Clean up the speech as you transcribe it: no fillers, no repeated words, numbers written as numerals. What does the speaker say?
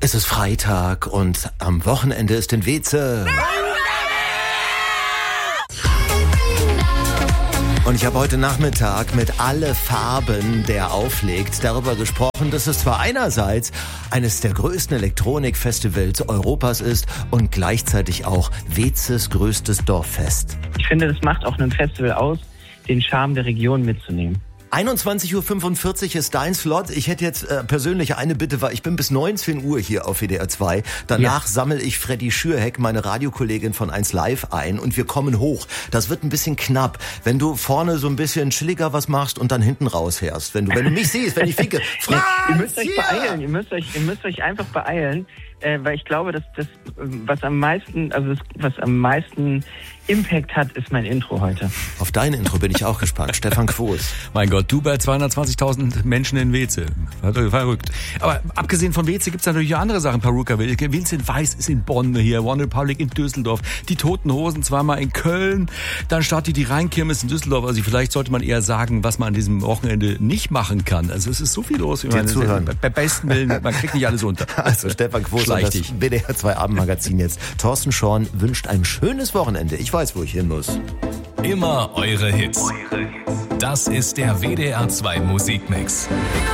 Es ist Freitag und am Wochenende ist in Weze. Und ich habe heute Nachmittag mit Alle Farben, der auflegt, darüber gesprochen, dass es zwar einerseits eines der größten Elektronikfestivals Europas ist und gleichzeitig auch Wezes größtes Dorffest. Ich finde, das macht auch einem Festival aus, den Charme der Region mitzunehmen. 21.45 Uhr ist dein Slot. Ich hätte jetzt persönlich eine Bitte, weil ich bin bis 19 Uhr hier auf WDR 2. Danach sammle ich Freddy Schürheck, meine Radiokollegin von 1 Live, ein und wir kommen hoch. Das wird ein bisschen knapp, wenn du vorne so ein bisschen chilliger was machst und dann hinten rausfährst. Wenn du mich siehst, wenn ich winke. Franz, ihr müsst euch beeilen. Ihr müsst euch einfach beeilen. Weil ich glaube, dass was am meisten Impact hat, ist mein Intro heute. Auf dein Intro bin ich auch gespannt. Stefan Quos. Mein Gott, du bei 220.000 Menschen in Weze. Verrückt. Aber abgesehen von Weze gibt's natürlich auch andere Sachen. Peruka will. Vincent Weiss ist in Bonn hier, One Republic in Düsseldorf, die Toten Hosen zweimal in Köln, dann startet die Rheinkirmes in Düsseldorf. Also vielleicht sollte man eher sagen, was man an diesem Wochenende nicht machen kann. Also es ist so viel los. Bei besten Willen, man kriegt nicht alles unter. Also Stefan Quos und das WDR 2 Abendmagazin jetzt. Thorsten Schorn wünscht ein schönes Wochenende. Ich weiß, wo ich hin muss. Immer eure Hits. Das ist der WDR 2 Musikmix.